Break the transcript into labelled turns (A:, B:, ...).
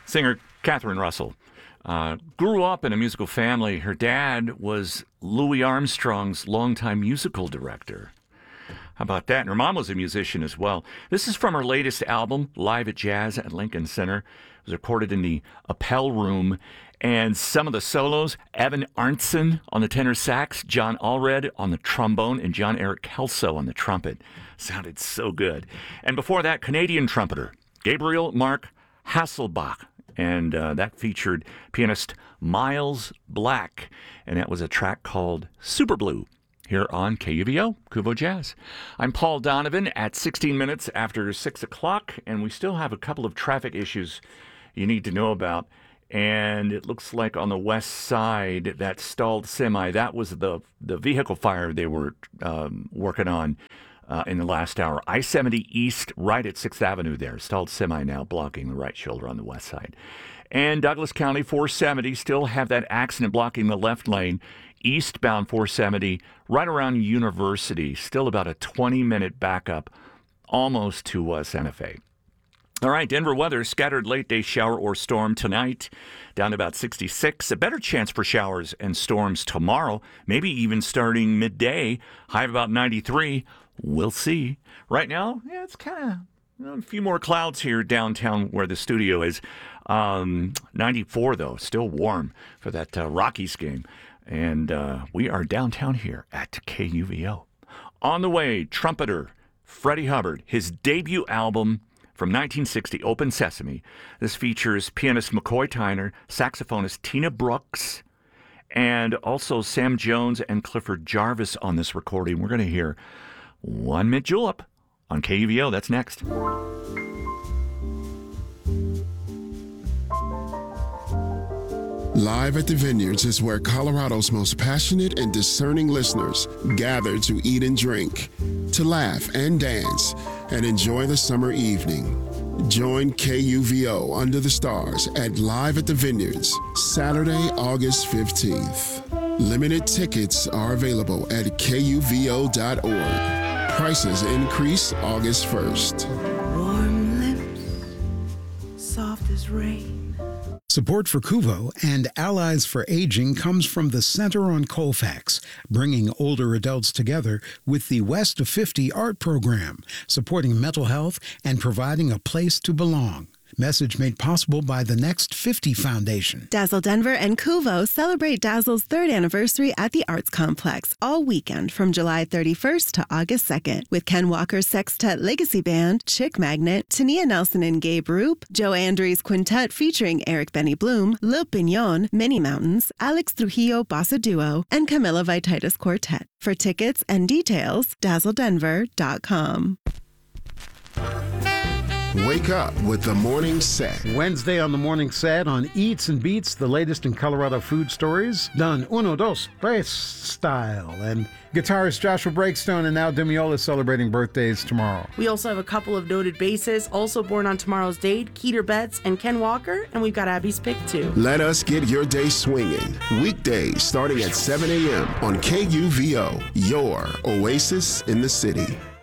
A: Singer Catherine Russell grew up in a musical family. Her dad was Louis Armstrong's longtime musical director. How about that? And her mom was a musician as well. This is from her latest album, Live at Jazz at Lincoln Center. It was recorded in the Appel Room. And some of the solos, Evan Arntzen on the tenor sax, John Allred on the trombone, and John Eric Kelso on the trumpet. Sounded so good. And before that, Canadian trumpeter, Gabriel Mark Hasselbach. And that featured pianist Miles Black. And that was a track called Super Blue here on KUVO, Kuvo Jazz. I'm Paul Donovan at 16 minutes after 6 o'clock. And we still have a couple of traffic issues you need to know about. And it looks like on the west side, that stalled semi, that was the vehicle fire they were working on in the last hour. I-70 East, right at 6th Avenue there. Stalled semi now blocking the right shoulder on the west side. And Douglas County 470 still have that accident blocking the left lane. Eastbound 470, right around University. Still about a 20-minute backup, almost to Santa Fe. All right, Denver weather, scattered late-day shower or storm tonight, down to about 66. A better chance for showers and storms tomorrow, maybe even starting midday, high of about 93. We'll see. Right now, yeah, it's kind of a few more clouds here downtown where the studio is. 94, though, still warm for that Rockies game. And we are downtown here at KUVO. On the way, trumpeter Freddie Hubbard, his debut album, from 1960, Open Sesame. This features pianist McCoy Tyner, saxophonist Tina Brooks, and also Sam Jones and Clifford Jarvis on this recording. We're going to hear One Mint Julep on KUVO. That's next.
B: Live at the Vineyards is where Colorado's most passionate and discerning listeners gather to eat and drink, to laugh and dance, and enjoy the summer evening. Join KUVO Under the Stars at Live at the Vineyards, Saturday, August 15th. Limited tickets are available at KUVO.org. Prices increase August 1st.
C: Warm lips, soft as rain.
D: Support for Kuvo and Allies for Aging comes from the Center on Colfax, bringing older adults together with the West of 50 art program, supporting mental health and providing a place to belong. Message made possible by the Next 50 Foundation.
E: Dazzle Denver and Kuvo celebrate Dazzle's 3rd anniversary at the Arts Complex all weekend from July 31st to August 2nd with Ken Walker's Sextet Legacy Band, Chick Magnet, Tania Nelson and Gabe Roop, Joe Andries Quintet featuring Eric Benny Bloom, Lil Pignon, Many Mountains, Alex Trujillo Bossa Duo, and Camila Vititis Quartet. For tickets and details, dazzledenver.com.
B: Wake up with the Morning Set.
D: Wednesday on the Morning Set on Eats and Beats, the latest in Colorado food stories, done uno, dos, tres style. And guitarist Joshua Breakstone and Al Dimiola celebrating birthdays tomorrow.
F: We also have a couple of noted bassists, also born on tomorrow's date, Keeter Betts and Ken Walker, and we've got Abby's pick too.
B: Let us get your day swinging. Weekdays starting at 7 a.m. on KUVO, your oasis in the city.